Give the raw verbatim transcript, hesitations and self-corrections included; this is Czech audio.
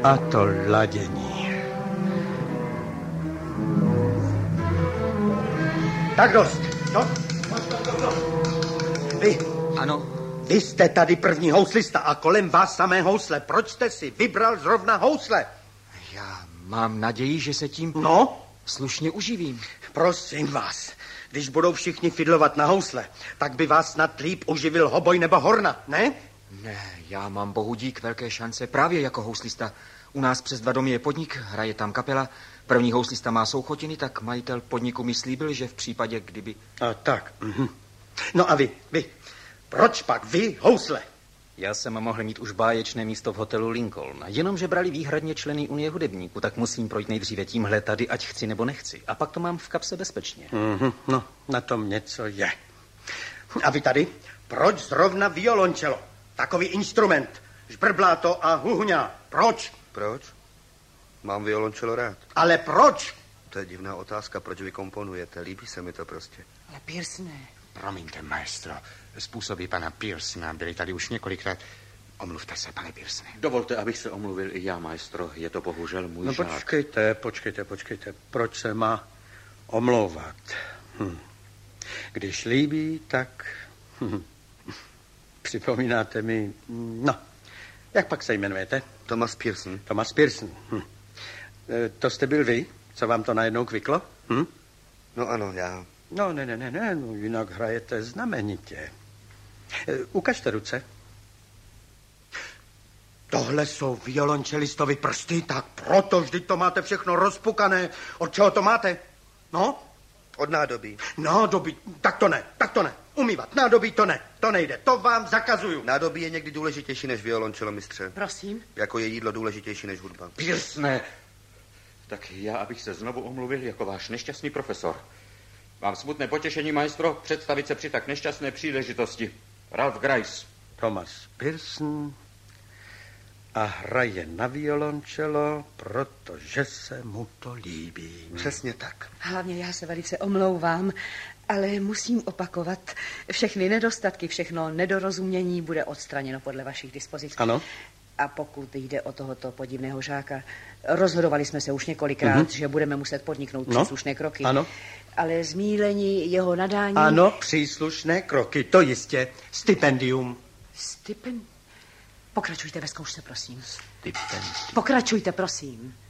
A to ladění. Tak dost. No, vy. Ano. Vy jste tady první houslista a kolem vás samé housle. Proč jste si vybral zrovna housle? Já mám naději, že se tím no? slušně uživím. Prosím vás, když budou všichni fidlovat na housle, tak by vás snad líp uživil hoboj nebo horna, ne? Ne, já mám bohu dík velké šance právě jako houslista. U nás přes dva domy je podnik, hraje tam kapela. První houslista má souchotiny, tak majitel podniku mi slíbil, že v případě, kdyby... A tak. Mhm. No a vy, vy, proč pak vy housle? Já jsem mohl mít už báječné místo v hotelu Lincoln. Jenomže brali výhradně členy Unie hudebníků, tak musím projít nejdříve tímhle tady, ať chci nebo nechci. A pak to mám v kapse bezpečně. Mhm. No, na tom něco je. A vy tady? Proč zrovna violončelo? Takový instrument. Žbrbláto a huhňa. Proč? Proč? Mám violončelo rád. Ale proč? To je divná otázka, proč vy komponujete. Líbí se mi to prostě. Ale Pearsone. Promiňte, maestro. Způsoby pana Pearsona byly tady už několikrát. Omluvte se, pane Pearsone. Dovolte, abych se omluvil i já, maestro. Je to bohužel můj no, žák. No počkejte, počkejte, počkejte. Proč se má omlouvat? Hm. Když líbí, tak... Hm. Připomínáte mi... No, jak pak se jmenujete? Thomas Pearson. Thomas Pearson. Hm. E, to jste byl vy? Co vám to najednou kvyklo? Hm? No ano, já. No, ne, ne, ne, ne, no, jinak hrajete znamenitě. E, ukažte ruce. Tohle jsou violončelistovi prsty, tak proto vždyť to máte všechno rozpukané. Od čeho to máte? No? Od nádobí. Nádobí, tak to ne, tak to ne. Umývat nádobí to ne, to nejde, to vám zakazuju. Nádobí je někdy důležitější než violončelo, mistře. Prosím? Jako je jídlo důležitější než hudba. Pearsone! Tak já, abych se znovu omluvil jako váš nešťastný profesor. Mám smutné potěšení, maestro, představit se při tak nešťastné příležitosti. Ralph Grice. Thomas Pearson a hraje na violončelo, protože se mu to líbí. Přesně tak. Hlavně já se velice omlouvám, ale musím opakovat, všechny nedostatky, všechno nedorozumění bude odstraněno podle vašich dispozic. Ano. A pokud jde o tohoto podivného žáka, rozhodovali jsme se už několikrát, mm-hmm. že budeme muset podniknout no. příslušné kroky. Ano. Ale zmílení jeho nadání... Ano, příslušné kroky, to jistě. Stipendium. Stipendium? Pokračujte ve zkoušce, prosím. Stipendium. Pokračujte, prosím.